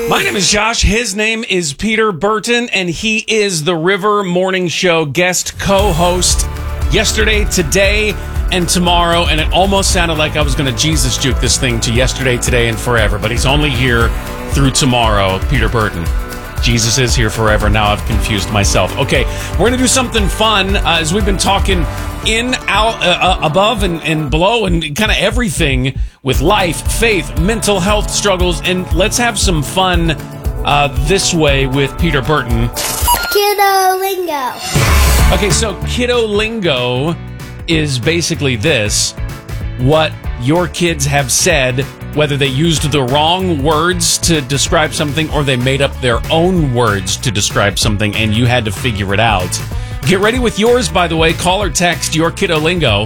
My name is Josh. His name is Peter Burton, and he is the River Morning Show guest co-host yesterday, today, and tomorrow. And it almost sounded like I was going to Jesus juke this thing to yesterday, today, and forever. But he's only here through tomorrow, Peter Burton. Jesus is here forever. Now I've confused myself. Okay, we're going to do something fun as we've been talking in, out, above, and below, and kind of everything with life, faith, mental health struggles. And let's have some fun this way with Peter Burton. Kiddo Lingo. Okay, so Kiddo Lingo is basically this. What your kids have said, whether they used the wrong words to describe something or they made up their own words to describe something, and you had to figure it out. Get ready with yours, by the way. Call or text your Kiddo Lingo,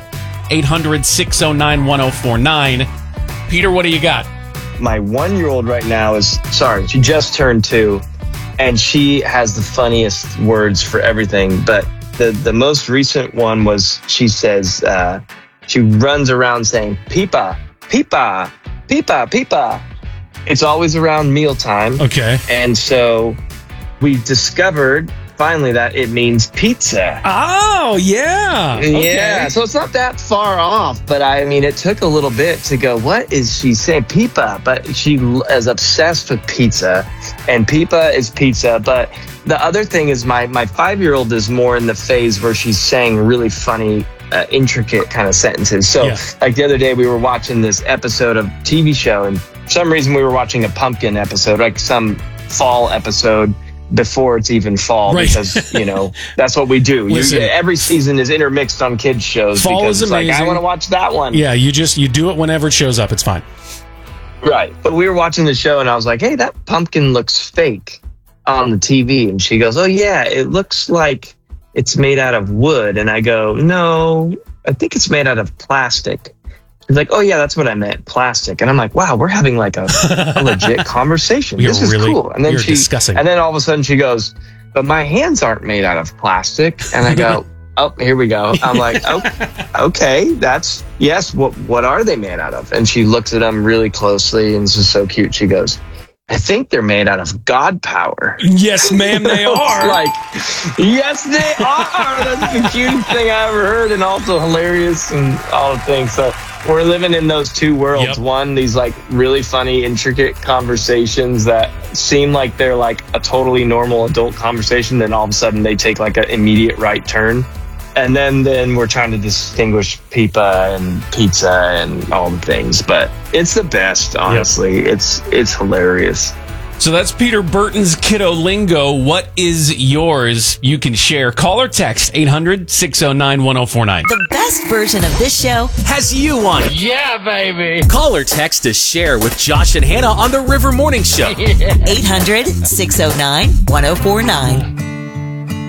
800-609-1049. Peter, what do you got? My 1-year-old right now she just turned 2, and she has the funniest words for everything. But the most recent one was, she says, she runs around saying, "Peepa, peepa, peepa, peepa." It's always around mealtime. Okay. And so we discovered finally that it means pizza. Oh, yeah. Okay. Yeah, so it's not that far off, but I mean, it took a little bit to go, what is she saying? Peepa, but she is obsessed with pizza, and Peepa is pizza. But the other thing is my 5-year-old is more in the phase where she's saying really funny, intricate kind of sentences. So like the other day we were watching this episode of TV show, and for some reason we were watching a pumpkin episode, like some fall episode before it's even fall, right? Because, you know, that's what we do. Every season is intermixed on kids shows. Fall because is amazing. Like, I want to watch that one. Yeah, you do it whenever it shows up. It's fine. Right. But we were watching the show and I was like, hey, that pumpkin looks fake on the TV. And she goes, oh yeah, it looks like it's made out of wood. And I go, no, I think it's made out of plastic. She's like, oh yeah, that's what I meant, plastic. And I'm like, wow, we're having like a legit conversation. This is really cool. And then discussing. And then all of a sudden she goes, but my hands aren't made out of plastic. And I go, oh, here we go. I'm like, oh, okay, yes. What are they made out of? And she looks at them really closely, and this is so cute. She goes, I think they're made out of God power. Yes, ma'am, they are. Like, yes, they are. That's the cutest thing I ever heard, and also hilarious and all the things. So we're living in those two worlds. Yep. One, these like really funny, intricate conversations that seem like they're like a totally normal adult conversation. Then all of a sudden they take like an immediate right turn. And then we're trying to distinguish Peepa and pizza and all the things. But it's the best, honestly. Yep. It's hilarious. So that's Peter Burton's Kiddo Lingo. What is yours? You can share. Call or text 800-609-1049. The best version of this show has you on it. Yeah, baby. Call or text to share with Josh and Hannah on the River Morning Show. 800-609-1049.